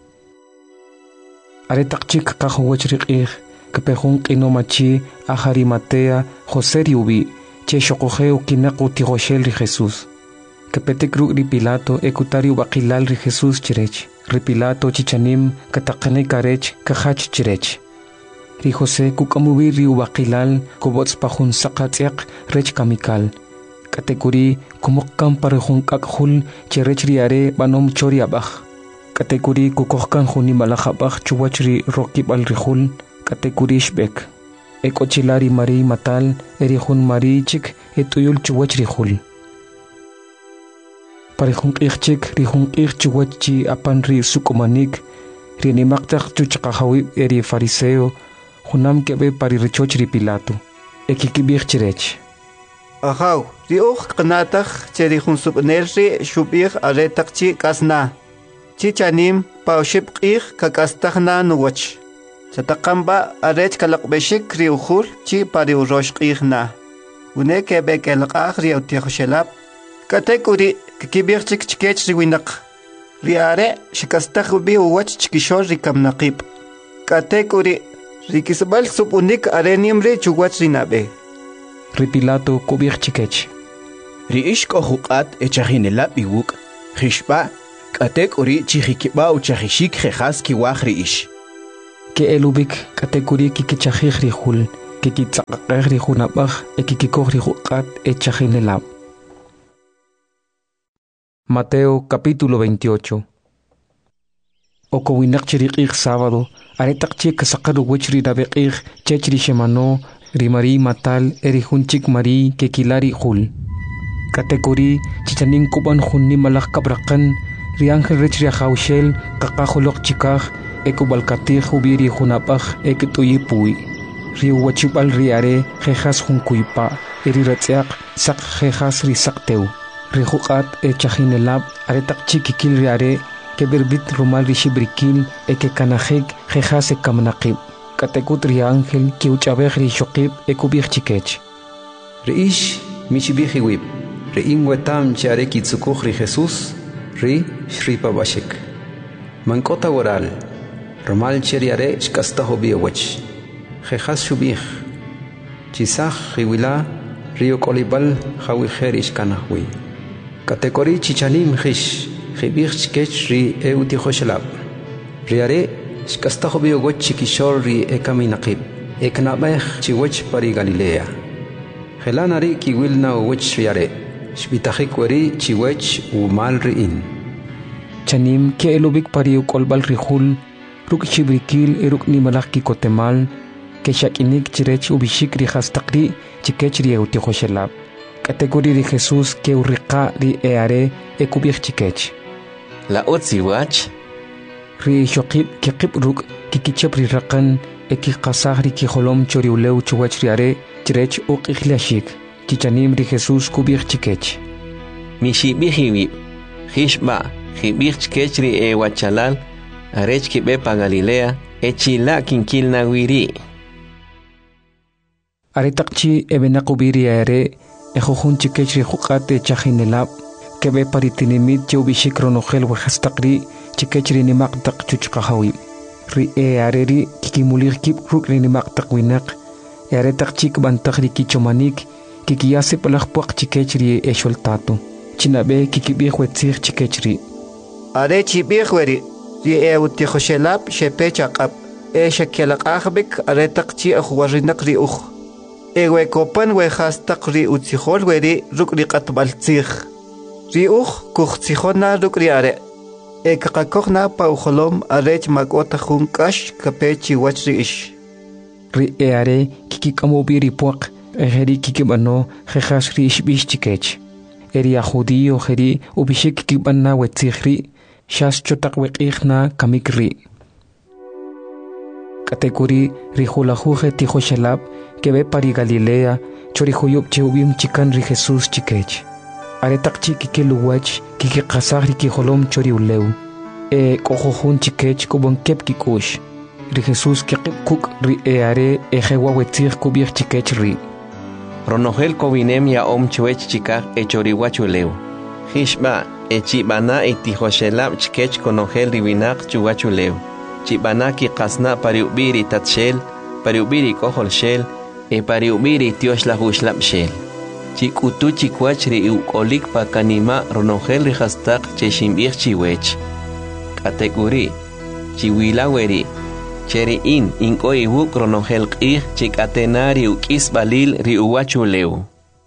are takchik kahuwach ri qih kepehun qinomachi ahari Matea José ri ubi che shokojeu kinaku tigoshel ri Jesús Kepetek ri Pilato ekutari bakilal ri Jesús chirech. Ri Pilato chichanim katakane karech kahach chirech. Ri José kukamubi ri bakilal kubots pahun sakatiak rech kamikal. Kategori kumukkan parehun kakhul chirech ri are banom chori abach. Kategori kukohkan huni malakhabach chuwach ri rokibal ri hul. Kategori shbek. Ekochilari Mari matal eri hun Mari chik etuyul chuwach ri hul. Parehun ichik rihun ichchuwachi apan ri sukumanik ri nimaktak chuchakahawib eri fariseo hunam kebe pari richoch ri Pilato ekikibir chirech Ahaw ri uch qnatakh cheri hun subner ri shubir aretakchi kasna chichanim paushib qih kakastahna nuwach chataqamba arech kalaqbeshik ri ukhul chi pari urosh qihna une kebe kelqah ri utikhshelab kategori kibir chikech riwinak riare shikastakhbi uwach chikishor rikamnaqib kategori rikisbal supunik arenim ri chuwach rinabe ri Pilato kubir chikech Riish kohukat echajinela biwuk. Hishba, katek uri chihikiba uchahishik jejas kiwaj riish. Que elubik katekuri kikichajij rijul, kikitzakaj rijunabaj, ekikikoj rijukat echajinelab. Mateo capítulo 28. Okowinak chiriqig sábado, aretak chik sakaru wichri rabeqig, chechri shemano, rimari matal, erihunchik mari, kekilari hul. Kategori, chichanin kuban hunni malak kabrakan, riangel rechri haushel, kakahulok chikaj, ekubalkatij hubiri hunapaj, eketuyipui. Riu wachibal riare, jejas hunkuipa, eriratziak, sak jejas risakteu. Rijukat echajinelab, aretak chikikil riare, que berbit rumal rishibrikil e que kanajek jejas e kamnaqib. Katekut riangel que uchabej rishokib e kubij chikech. Riish mishibijiwib. Riin wetam chare kitsukuj ri Jesús. Ri shripa bashik. Mankota waral. Rumal cheriare shkastaho biowach. Jejas shubij. Chisaj riwila rio kolibal jawijer ishkanahwi. Kategori chichanim jish. Jibich chikech ri eutihoshelab. Riare, shkastajo biogoch chikishor ri ekaminaqib. Eknabech chiwech pari Galilea. Helanari kiwilna uwech riare. Shbitajik weri chiwech umal riin. Chanim ke elubik pari ukolbal rijul, ruk chibrikil eruk nimalak kikotemal, ke shakinik chirech ubishik ri hastakri chikech ri eutihoshelab. Kategori ri Jesús ke urriqa ri eare ekubich chikech. La otziwach ri shokib kikib ruk kikichep ri raqan ekikasaj ri kijolom choriuleu chuwach riare chirech uqijlashik chichanim ri Jesús kubij chikech. Mishibijiwib Hishba jibij chikech ri ewachalal arech kibepa Galilea echila kinkil nawiri. Aretakchi ebenakubiri are ejojun chikech ri jukate chajinelab que ve paritinimit chubishik ronogel wajastakri chikechri nimaktak chuchkahawi. Ri areri kikimulir kip ruk nimaktak winak. Aretak chik bantakri kichomanik kikiyase palakpuak chikechri esholtato. Chinabe kikibihwetzir chikechri. Are chibihweri ri eutihoshelab shepechakab shakelakahbek aretak chi ahwarinak ri uj. Ewekopan wejastak ri utzihol weri ruk ri katbaltzih. Riuj kuchijona rukriare. Ekakakokna paujolom arech makota junkash kapechi wachriish. Ri eare kikikamobiri puak ejeri kikibano jejas riish bishchikech. Eri a judío jeri ubishik kikibana wetzihri shas chotak wekihna kamikri. Kategori rijulajuje tijoshelab que ve pari Galilea chorijuyub cheubim chikan ri Jesús chikech. Aretak chiki keluwach kiki kasaj ki holom choriuleu kohojun chikech kubon kep kikush ri Jesús kip kuk ri eare ejewa wetzir kubir chikech ri Ronogel kobinem ya chwech chikaj echoriwachuleu Hishba echibana etihoshelab chikech konogel ribinak chuwachuleu chibana ki kasna pariubiri tatshel pariubiri koholshel pariubiri tioshlahu shel Chikutu chikwach ri ukolik pa kanima ronogel ri hastak cheshimbich chiwech. Kategori chiwilaweri cheri inko iwuk ronogel qih chikatenari ukis balil ri uwachuleu.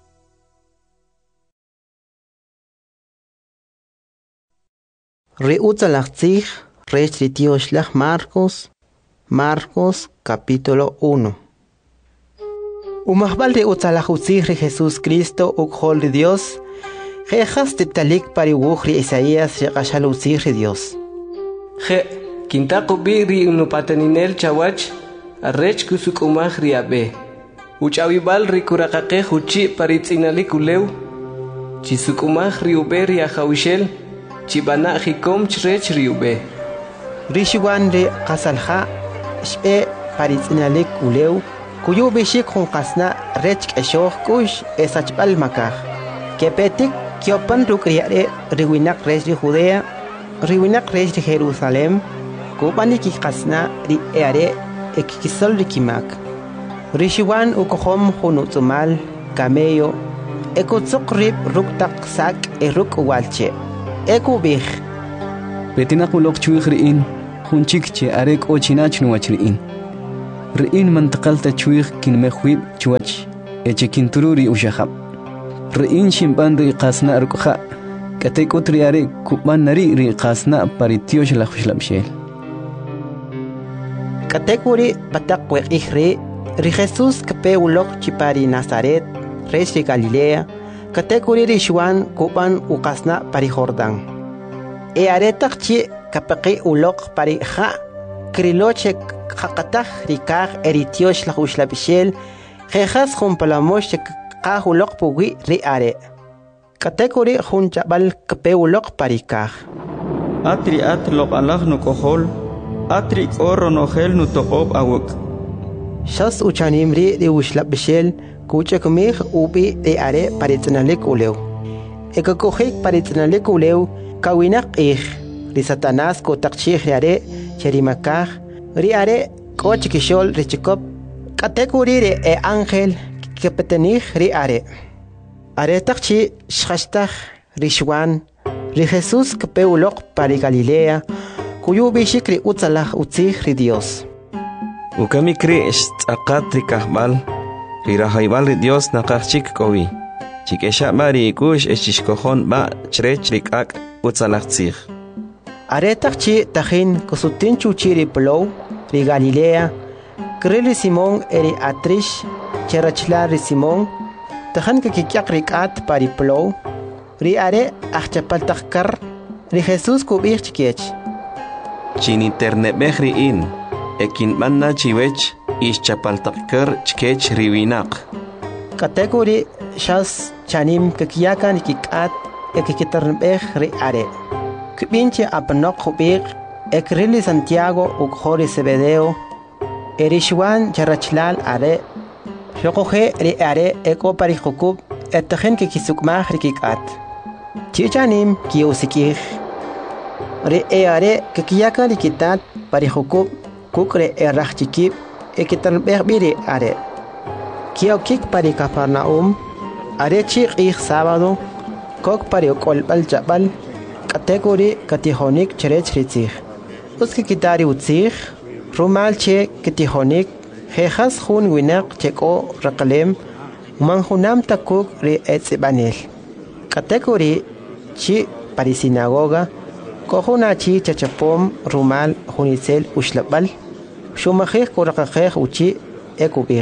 Ri utzalachtzig rech ri tioshlach Marcos capítulo 1. Umahbal de utzalajutzig ri Jesús Cristo ukhol ri Dios, jejas titalik pariwuj ri Isaías yaqashalutzig ri Dios. Je, kintaqubi ri unupateninel chawach, arrech kusukumaj ri abe. Uchawibal ri kuraqaqej uchi paritzinalik uleu, chisukumaj ri ube ri ajawishel, chibana jikom chrech ri ube. Rishiwan ri qasalja, shbe paritzinalik uleu, kuyu bishik qasna rech k'eshoq kush esachb'al makaj kepetik kyopan rukriare riwinak rech ri Judea riwinak rech ri Jerusalem kubani qasna ri eare ekikisol ri kimak rishiwan ukohom junutzumal camello Ekutzok rib ruktak sak ruk walche. Ekubih. Betina kulok chuig riin, hunchik che arek o chinach nuach riin. Riin mantakalta chuig kin mehwib chuach, eche kintururi ushahab. Riin shimpan ri qasna rukha, katek utriare kuban nari ri qasna paritiosh la khuslabshel. Katekuri patak wek ihri, ri Jesus kape ulok chipari Nazaret, res ri Galilea, katekuri ri Juan kuban ukasna pari Jordan. E aretak chi kapaki ulok pari ha, kriloche kakatah rikah eritiosh la khuslabshel, jejas humpalamosh kah ulok pugi ri are. Katekuri hunchabal kape ulok pari kah. Atri atlok alah no kohol, atri oro no gel no toqob awak. Shas uchanimri de ushlab bishel, kucha kumih ubi de are paritnalik uleu. Eka kohik paritnalik uleu, kawinak ri Satanas ko takchih are, cherimakah, ri are, kochikishol richikop, katekuri re e angel, kepetenih ri are. Are takchi shkashtah, ri Juan, ri Jesus kapeulok pari Galilea, kuyu bishikri utzalah utzih ri Dios. Ukami kri akat ri kahbal, ri rahaybal ri Dios nakachik kowi. Chik esha mari ikush eshishkohon ba chrech rikak utzalah tzih. Aretak chi tahin kusutin chuchi ri plow, ri Galilea, krili Simon eri atrish, cherachla ri Simon, tahan kakikyak rikat pari plow, ri are achapal takkar, ri Jesus kubich chikech. Chin internet behri in, ekin manna chiwech ish chapal takkar chkech riwinak. Kategori shas chanim kakiyakan ikikat ekikitarnbeh ri are. Kubinche apanok kubik ekrili Santiago ukhori Zebedeo, eri Juan charachlal are, shokohe ri are eko pari hukub etahen kikisukmah rikikat. Chichanim kiusikih. Re are kikiyakan rikitat pari hukub kukre erachikib ekitarnbeh biri are. Kiokik pari Capernaum, are chik sábado, kok pari okolbal jabal, kategori katihonik cherech ritzich. Uski kitari utzich, rumal che katihonik, jejas hun winak cheko rakalem, manjunam takuk ri etzibanel. Kategori chi pari sinagoga, kohuna chi chachapom rumal hunitzel ushlabal, shumajech kurakajech uchi ekubich.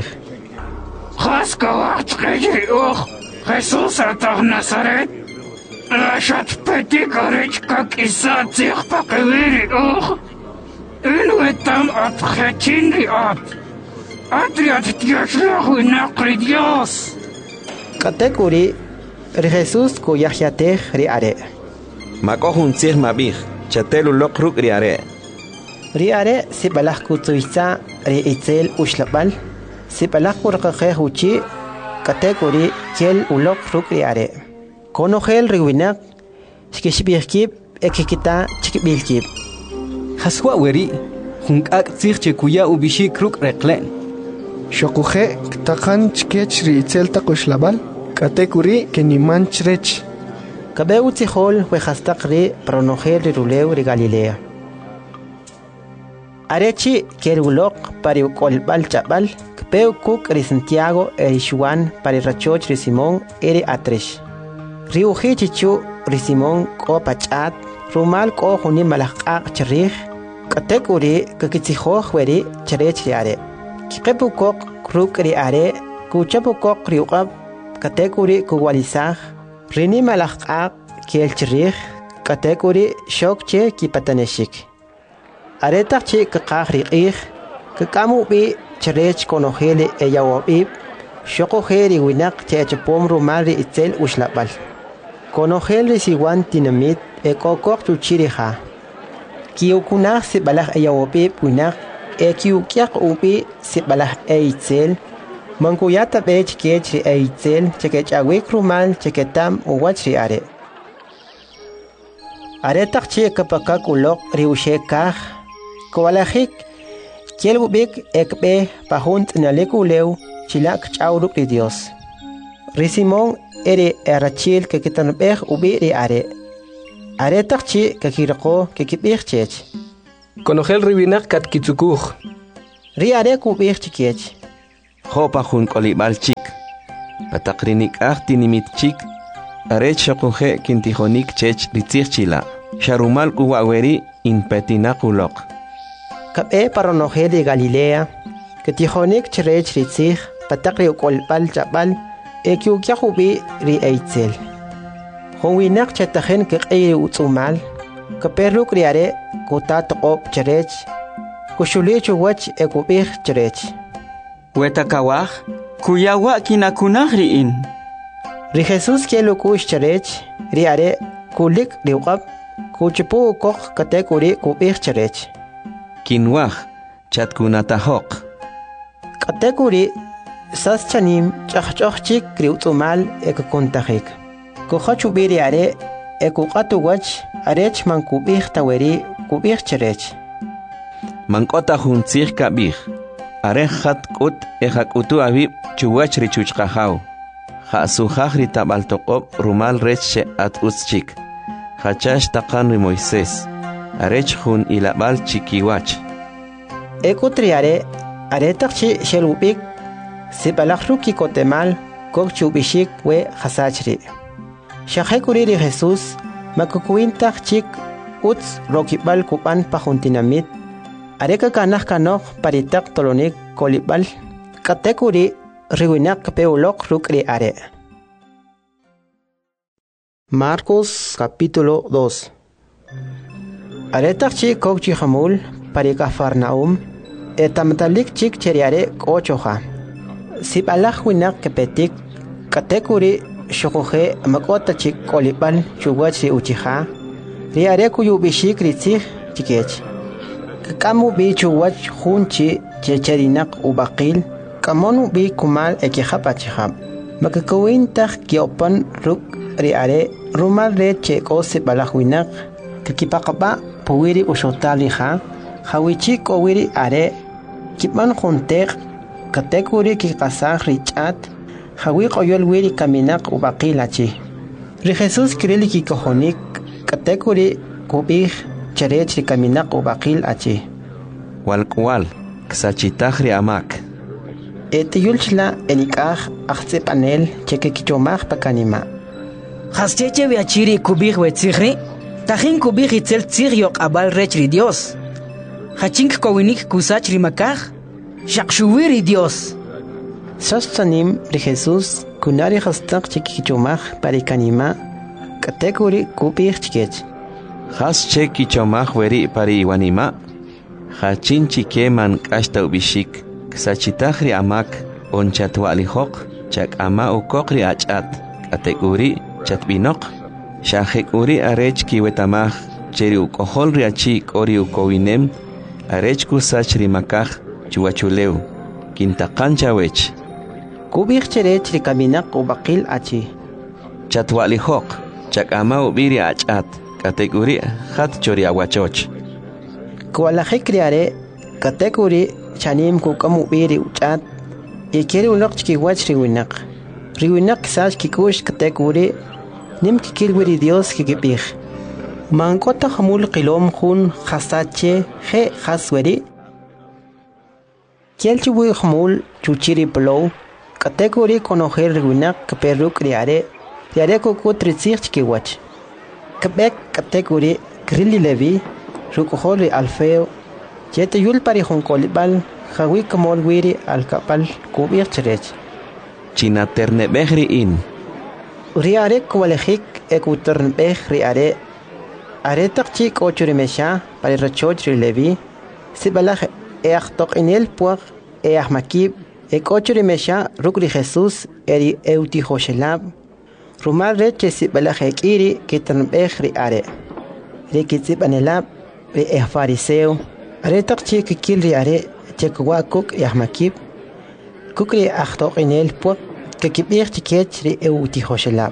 Хаскават ох, Jesús atah Nazaret. Lashat peti garech как Иса цих пакевери ох. Инуетам от хачинри от. Атриат тьяшлаху накри Dios. Kategori ri Jesus ko yahyateh ri are. Makohun tzih mabih, chatelu lokruk ri are. Ri are si balah kutuitza ri itzel ushlabal. Si palak kurkakhe huchi kategori kel ulok rukri are. Kono gel riwinak shkishbihkib ekikita chikbilkib. Haswa weri hunkak tzich chekuya ubishik ruk reklen. Shokuje ktakan chkech ri itzel takushlabal kategori keniman chrech. Kabeu tzihol wehastak ri pronogel ri ruleu ri Galilea. Arechi kerulok pari kolbal chabal peu kuk ri Santiago eri Juan pari rachoch ri Simon eri atrish. Riuhi chichu ri Simon ko pachat rumal ko huni malakak charih kategori kakitzihoh weri charech ri are. Kipepu kok kruk ri are kuchapu kok riuqab kategori kuwalisah rini malakak kiel charih kategori shokche kipataneshik. Aretak chi kakah riqih kakamu bi charech konogele eyawabib shokogeri winak chechapom rumari itzel ushlabal konogel siwan tinamit ekokok chuchiriha kiukunah sibalah eyawabib winak ekiukyak ubi sibalah eitzel mankuyata bech kech eitzel chekechawik rumal cheketam uwachri are aretak chi kapakak ulok riushekah kowalahik Kielbubik ekbe pahunt nalekuleu chilak chauruk ri Dios. Ri Simon eri arachil que kitanbeh ubi ri are takchi que kirko que kibih chech. Conogel ribinak kat kitsukuj. Ri are kubih chikiech. Hopa jun kolibal chik. Patakrinik tinimit chik. Arech shokuje kintijonik chech ritzirchila. Sharumal kuwaweri in petinakulok. Kabe paronogel de Galilea. Que tijonik cherech ritzig. Patakri ukolbal chabal. Ekyukyahubi ri eitzel. Honwinak chetajen que utsumal. Que perru criare. Kutat op cherech. Kushulich wach ekubih cherech. Wetakawaj. Kuyawa kinakunaj riin. Ri Jesús kielo kush cherech. Riare kulik riwab. Kuchipu kok katekuri kubih cherech. Kinwaj chatkunatajok. Katekuri sas chanim chachchik kriutsumal ekukuntajik. Kuhachu riare ekukatu wach arech man kubih taweri kubih cherech. Mankota juntzir kabih. Arejat kut ejakutu abib chuwach richuchkajaw. Jasujaj ritabaltokop rumal reche at uschik. Hachash takan ri Moisés. Arech jun ilabal chikiwach. Ekutriare aretakchi shelubik. Sibalajruki kotemal kok chubishik we hasachri. Shahekuri ri Jesús makukuintak chik uts rokibal kupan pajuntinamit. Areka kanah kanok paritak tolonik kolibal. Katekuri riwinak peulok rukri are. Marcos capítulo 2. Aretak chik kok chihamul parika Farnaum. Etamtalik chik cheriare kochoja. Sibalaj winak kepetik. Katekuri shokoje makota chik kolibal chuwachi uchija. Riare kuyubishik ritzig chikech. Kamu bi chuwach junchi checherinak ubaqil. Kamonu bi kumal ekihapachihab. Makakawintak kiopan ruk riare rumal re cheko sibalaj winak. Kakipakaba puwiri ushotalija. Hawichik owiri are. Kipan juntek. Katekuri kikasaj richat. Hawi koyol wiri kaminak ubaqilachi. Ri Jesús kirili kikojonik. Katekuri kubih cherech kaminak ubaqil achi. Walkwal ksachitajri amak. Etiyulchla enikaj achsepanel chekekichomaj pakanima. Hascheche viachiri kubih wetzigri. Tajin kubih itzel tziriok abal rechri Dios. Hachink kowinik kusachri makaj. Shakshuwiri Dios. Sastanim ri Jesús kunari hastak chekichomaj parikanima. Katekuri kubih chikech. Has chekichomaj weri pari iwanima. Hachin chikeman kashta ubishik. Ksachitajri amak onchatwalijok. Chak ama ukokri achat. Katekuri chatbinok. Shahekuri arech kiwetamaj. Cheri ukohol riachik ori ukowinem. Arech kusachri makaj. Chuachuleu. Kintakancha wech. Kubih cherech rikaminak ubaqil achi. Chatwalijok. Chak ama ubiri achat. Katekuri hat chori aguachoch. Kualajik kriare. Katekuri chanim kukamu ubiri uchat. Ikiri unok chikiwach riwinak. Riwinak kisach kikush katekuri. Nim kikilwiri Dios kikipih. Mankota hamul kilom hun hasache he hasweri. Kielchiwi hamul chuchiri plow. Katekuri konojer riwinak kaperuk riare. Riare kukutritzich chikiwach. Kabek katekuri grilli levi. Rukuholi alfeo. Yete yul pari jonkolibal. Hawi kamol wiri alkapal kubir cherech. Chinaterne behri in. Riare kualejik ekuternbeh riare. Aretak chik ochurimesha pari rachochri levi. Sibalaj eachtok inel puag eachmakib. Ekochurimesha rukri Jesús eri eutijoshelab. Rumal reche sibalaj ekiri kiternbeh riare. Rikitsib anelab ri fariseo. Aretak chik kil riare chekwa kuk eachmakib. Kukri achtok inel puag. Kakibir chikech ri eutijoshelab.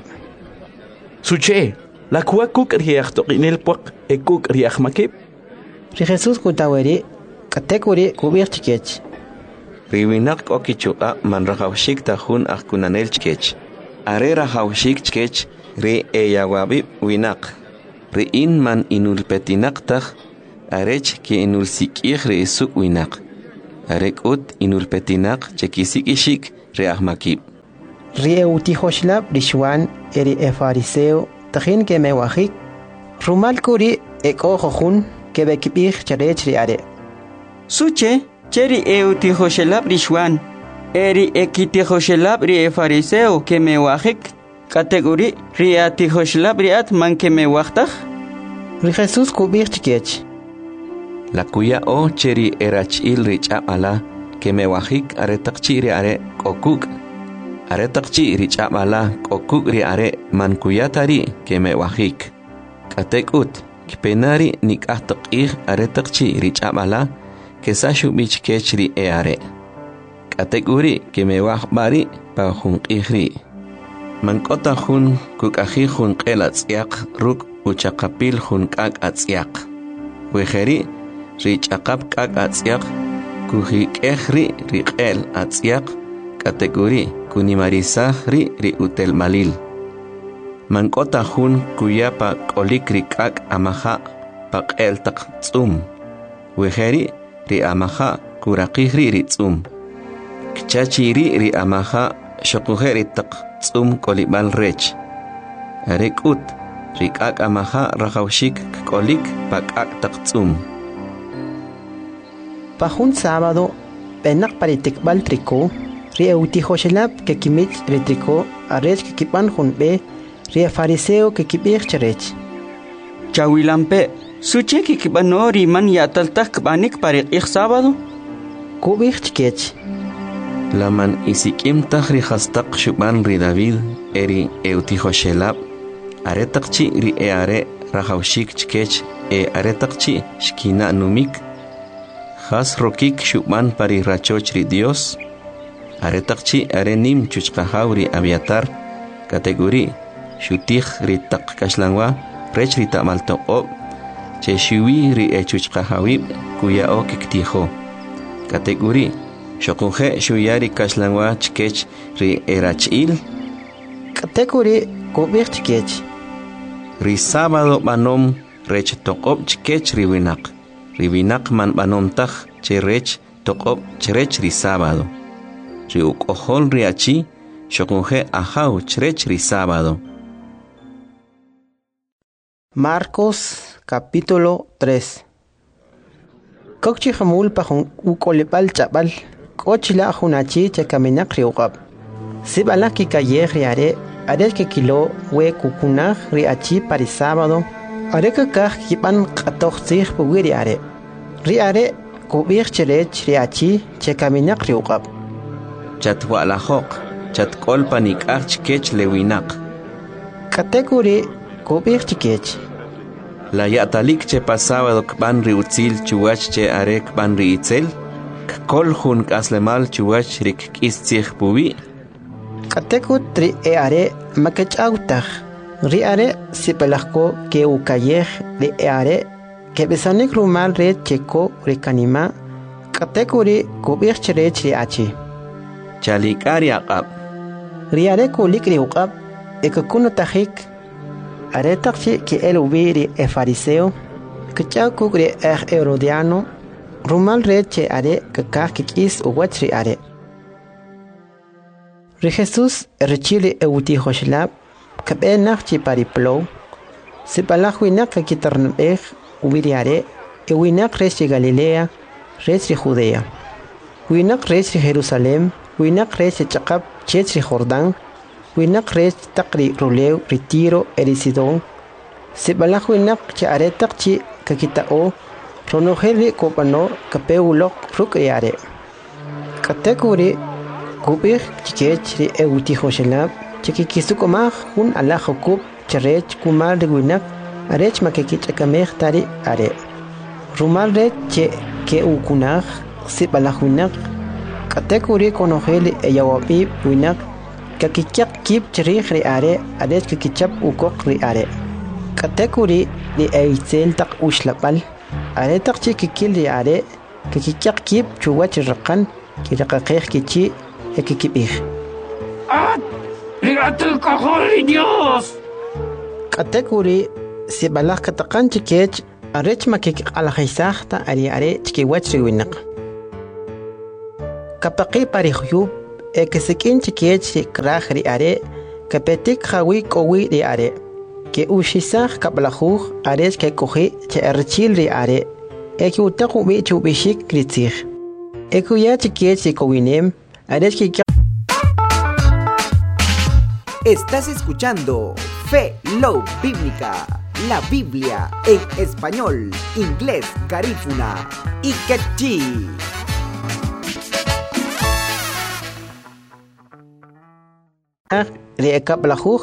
Suche, la kua kuk riachtok inel puak e kuk riachmakib. Ri Jesús kutaweri katekuri kubir chikech. Riwinak okichuka manrajawshik tajun akunanel chikech. are rajawshik chkech re eyawabib winak. Re in man inul petinaqtaj arech ke inul sikij re isuk winak. Arek ut inul petinaq chekisik ishik re ahmakib. Rie utihoslab rishwan eri fariseo tajin ke mewajik. Rumal kuri ekojojun ke bekibij charech riare. Suche cheri utihoslab rishwan eri ekitihoslab rie fariseo ke mewajik. Categoría riatihoslab riat man ke mewajtaj. Ri Jesús kubij chikech. La cuya o cheri erachil richamala que me wajik aretaqchi are kokuk aretaqchi richamala kokuk are man kuyatari que me wajik katekut kpenari nikataqih aretaqchi richamala que sashu bichkechri are kategori que me wajbari pa junqihri man kota jun kukaji jun qelatsiaq ruk uchaqapil jun kak atsiaq wejeri Rich akap kak atsiak kuhi kehri riqel atsiak kategori kunimarisah ri utel malil mankota hun kuyapa kolik rikak amaha paqel taq tsum weheri ri amaha kurakihri ri tsum kchachiri ri amaha shokuheri taq tsum kolibal rech arekut rikak amaha rahawshik kolik pakak taq tsum Pajun sábado, penak paritikbal triko, rie utihoslab que kimich retriko, arech que kipan junbe, rie fariseo que kibich charech. Chawilampe, suche que kipanori man yataltak banik parik sábado? Kubich chikech. Laman isikim tahri hastak shuban ri David, eri eutihoslab, aretakchi ri eare rahawshik chikech, aretakchi shkina numik, Has rokik shubman pari rachochri Dios. Aretakchi arenim chuchkahauri aviatar. Kategori shutih ritak kashlangwa rech rita maltoqob. Che shui ri chuchkahawib kuya o kiktijo. Kategori shokunje shuyari kashlangwa chkech ri erachil. Kategori kubich chkech. Ri sábado manom rech toqob chkech ri winak. Ribinak man banomtaj cherech toqob cherech ri sábado. Ri ukohol riachi shokunje ahau cherech ri sábado. Marcos capítulo 3. Kokchi hamul pahun ukolipal chapal. Kochila hunachi chakaminak riuqab. Sibalaki kaye riare arek kilo we kukunaj riachi pari sábado. Areka kah kipan qatoq sih puwiri are. Ri are kubich cherech riachi chekaminak riuqab. Chatwa la hok, chatkol panik chkech lewinak. Kategori kubich chkech. La yatalik che pasado kban riutzil chuwach che are kban riitzel. Kol hun kaslemal chuwach rik kistzih puwi. Kategut ri are makechautaj. Ri are sipelajko ke ukayej ri are ke besanik rumal re cheko ri kanima kategori kubich cherech ri achi. Chalikari aqab. Ri are kulik ri uqab ekakunu tajik are takchi ke el ubiri e fariseo ke chakuk ri herodiano rumal re che are kakak kikis uwach ri are. Ri Jesus rechili eutihoslab Kabenak chi pariplo, se palahwinak kitarnbeg, ubiriare, winak resi Galilea, resi Judea. Winak resi Jerusalem, winak resi Chakab, chetri Jordán, winak resi takri Ruleu, Retiro, Erisidón. Se palahwinak chi aretak chi kakitao, ronojeri kopano, kapeulok, rukriare. Kategori, kubir chikechri eutihoselab, Chikisukomaj hun ala hokub cherech kumar de winak arech makekich akamej tari are. Rumal re che ke ukunaj sipalahuinak kategori konojeli eyawapi winak kakichak kip cherich ri are arech kakichap ukok ri are. Kategori di eitzel tak ushlapal are tak chikikil ri are kakichak kip chuwach rakan kirakakej kichi ekikipij. riatu kaholi Dios. Kategori si balah katakan cikech arech makik alahaisahta ari are chikiwach riwinak. Kapaki parihuyub ekesikin cikech krah ri are kapetik hawi kowi ri are. Ke ushisah kablahuh arech ke kohi che erchil ri are. Eki utaku mi chubishik kritzih. Eku ya cikech si kowinem arech ki. Estás escuchando Fe Love Bíblica, la Biblia en español, inglés, garífuna y quechí. Rieka blahu